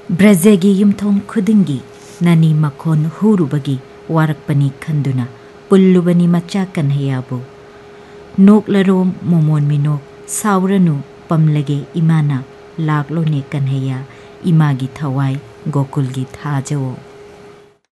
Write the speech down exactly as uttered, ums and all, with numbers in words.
ब्रजेगी युमथों खुदिंगी ननी मखोन हुरुबगी वारकपनी खंदुना पुल्लुबनी मचा कन्हैयाबो नोकलरोम मोमोन मिनोक सावरनु पमलगे इमाना लागलोने कन्हैया इमागी थवाई गोकुलगी थाजवो।